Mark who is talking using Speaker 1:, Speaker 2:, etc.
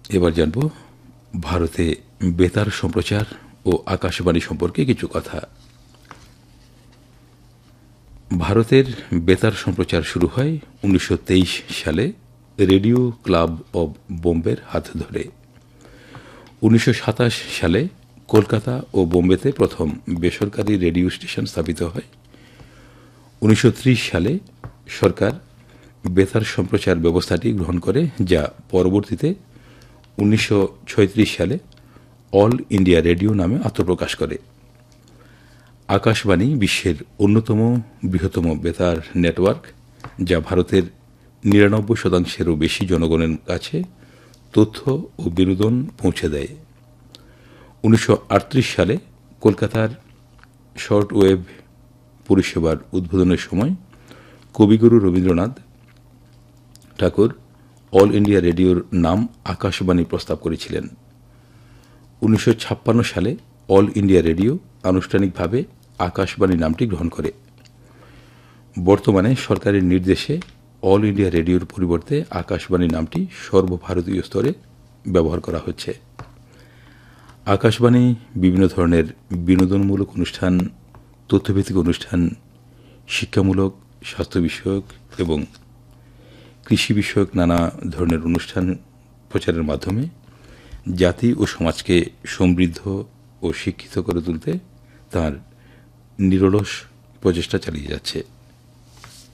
Speaker 1: এবার জানব ভারতে বেতার সম্প্রচার ও আকাশবাণী সম্পর্কে কিছু কথা। ভারতের বেতার সম্প্রচার শুরু হয় 1923 সালে রেডিও ক্লাব অব বোম্বের হাত ধরে। 1927 সালে কলকাতা ও বোম্বেতে প্রথম বেসরকারি রেডিও স্টেশন স্থাপিত হয়। 1930 সালে সরকার বেতার সম্প্রচার ব্যবস্থাটি গ্রহণ করে, যা পরবর্তীতে 1936 সালে অল ইন্ডিয়া রেডিও নামে আত্মপ্রকাশ করে। আকাশবাণী বিশ্বের অন্যতম বৃহত্তম বেতার নেটওয়ার্ক, যা ভারতের 99%-এরও বেশি জনগণের কাছে তথ্য ও বিনোদন পৌঁছে দেয়। 1938 সালে কলকাতার শর্ট ওয়েভ পরিষেবার উদ্বোধনের সময় কবিগুরু রবীন্দ্রনাথ ঠাকুর অল ইন্ডিয়া রেডিওর নাম আকাশবাণী প্রস্তাব করেছিলেন। 1956 সালে অল ইন্ডিয়া রেডিও আনুষ্ঠানিকভাবে আকাশবাণী নামটি গ্রহণ করে। বর্তমানে সরকারের নির্দেশে অল ইন্ডিয়া রেডিওর পরিবর্তে আকাশবাণী নামটি সর্বভারতীয় স্তরে ব্যবহার করা হচ্ছে। আকাশবাণী বিভিন্ন ধরনের বিনোদনমূলক অনুষ্ঠান, তথ্যভিত্তিক অনুষ্ঠান, শিক্ষামূলক, স্বাস্থ্য বিষয়ক এবং কৃষি বিষয়ক নানা ধরনের অনুষ্ঠান প্রচারের মাধ্যমে জাতি ও সমাজকে সমৃদ্ধ ও শিক্ষিত করে তুলতে তার নিরলস প্রচেষ্টা চালিয়ে যাচ্ছে।